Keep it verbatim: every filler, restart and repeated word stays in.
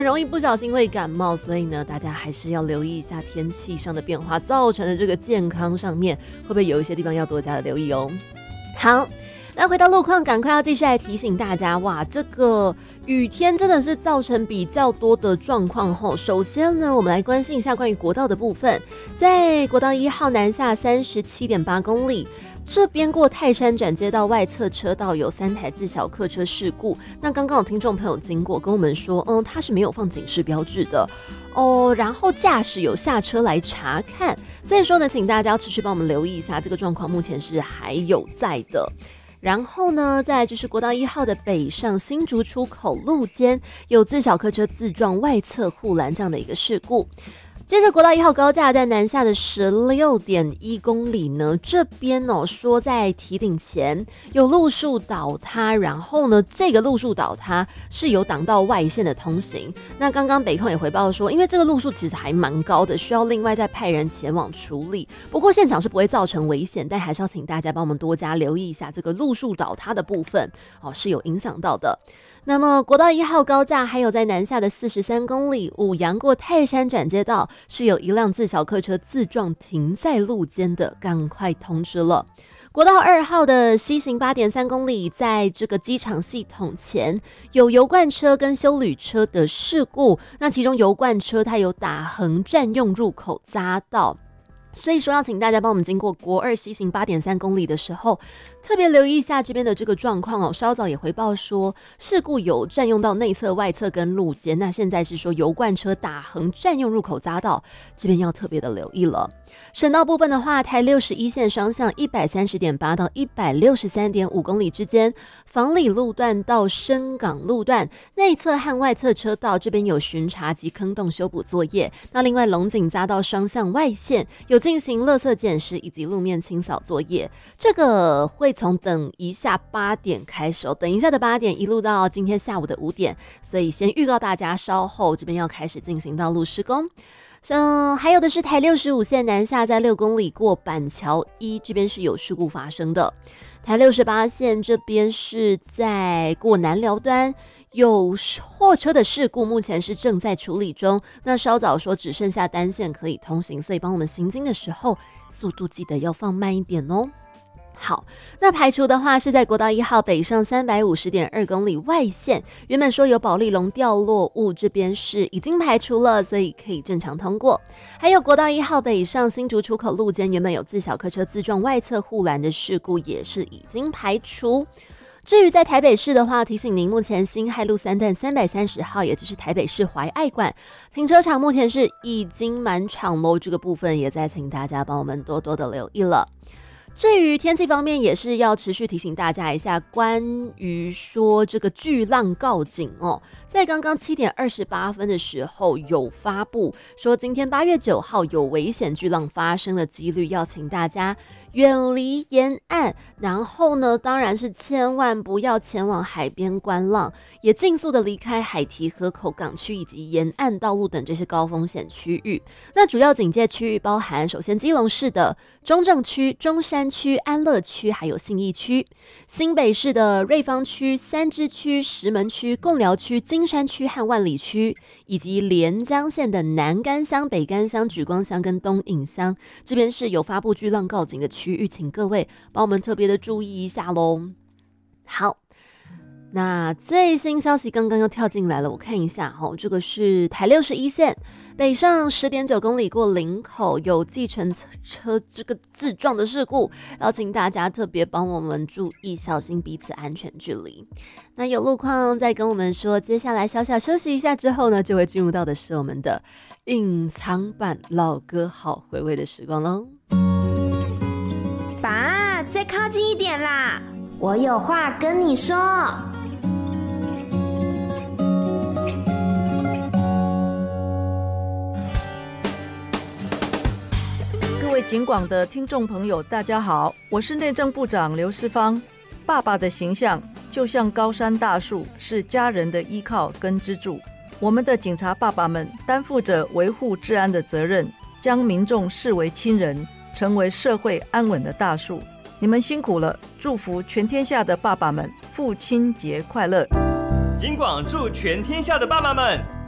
很容易不小心会感冒，所以呢，大家还是要留意一下天气上的变化造成的这个健康上面，会不会有一些地方要多加的留意哦。好，那回到路况，赶快要继续来提醒大家，哇，这个雨天真的是造成比较多的状况吼。首先呢，我们来关心一下关于国道的部分，在国道一号南下三十七点八公里。这边过泰山转接道外侧车道有三台自小客车事故，那刚刚有听众朋友经过跟我们说，嗯，它是没有放警示标志的哦，然后驾驶有下车来查看，所以说呢，请大家要持续帮我们留意一下这个状况，目前是还有在的。然后呢，再来就是国道一号的北上新竹出口路肩有自小客车自撞外侧护栏这样的一个事故。接着国道一号高架在南下的十六点一公里呢，这边哦说在堤顶前有路树倒塌，然后呢这个路树倒塌是有挡到外线的通行。那刚刚北控也回报说，因为这个路树其实还蛮高的，需要另外再派人前往处理。不过现场是不会造成危险，但还是要请大家帮我们多加留意一下这个路树倒塌的部分哦，是有影响到的。那么国道一号高架还有在南下的四十三公里五杨过泰山转接道是有一辆自小客车自撞停在路肩的，赶快通知了。国道二号的西行 八点三公里，在这个机场系统前有油罐车跟休旅车的事故，那其中油罐车它有打横占用入口匝道，所以说要请大家帮我们经过国二西行 八点三公里的时候，特别留意一下这边的这个状况哦。稍早也回报说事故有占用到内侧、外侧跟路肩，那现在是说油罐车打横占用入口匝道，这边要特别的留意了。省道部分的话，台六十一线双向 一百三十点八 到 一百六十三点五 公里之间，房里路段到深港路段内侧和外侧车道这边有巡查及坑洞修补作业。那另外龙井匝道双向外线有进行垃圾捡拾以及路面清扫作业，这个会从等一下八点开始哦，等一下的八点一路到今天下午的五点，所以先预告大家，稍后这边要开始进行道路施工。嗯，还有的是台六十五线南下在六公里过板桥一，这边是有事故发生的。台六十八线这边是在过南寮端有货车的事故，目前是正在处理中。那稍早说只剩下单线可以通行，所以帮我们行经的时候速度记得要放慢一点哦。好，那排除的话是在国道一号北上 三百五十点二公里外线，原本说有保利龙掉落物，这边是已经排除了，所以可以正常通过。还有国道一号北上新竹出口路肩原本有自小客车自撞外侧护栏的事故，也是已经排除。至于在台北市的话，提醒您目前辛亥路三段三百三十号，也就是台北市怀爱馆停车场目前是已经满场喽，这个部分也再请大家帮我们多多的留意了。至于天气方面，也是要持续提醒大家一下，关于说这个巨浪告警哦，在刚刚七点二十八分的时候有发布说，今天八月九号有危险巨浪发生的几率，要请大家远离沿岸，然后呢，当然是千万不要前往海边观浪，也尽速的离开海堤、河口港区以及沿岸道路等这些高风险区域。那主要警戒区域包含，首先基隆市的中正区、中山区、安乐区，还有信义区；新北市的瑞芳区、三芝区、石门区、贡寮区、金山区和万里区，以及连江县的南竿乡、北竿乡、莒光乡跟东引乡，这边是有发布巨浪告警的区域，请各位帮我们特别的注意一下咯。好，那最新消息刚刚又跳进来了，我看一下齁，这个是台六十一线北上 十点九公里过林口有计程车这个自撞的事故，邀请大家特别帮我们注意，小心彼此安全距离。那有路况再跟我们说，接下来小小休息一下之后呢，就会进入到的是我们的隐藏版老歌好回味的时光咯。 爸，再靠近一点啦，我有话跟你说。 各位警广的听众朋友大家好，我是内政部长刘世芳。爸爸的形象就像高山大树，是家人的依靠跟支柱。我们的警察爸爸们担负着维护治安的责任，将民众视为亲人，成为社会安稳的大树。你们辛苦了，祝福全天下的爸爸们父亲节快乐。 警广祝全天下的爸爸们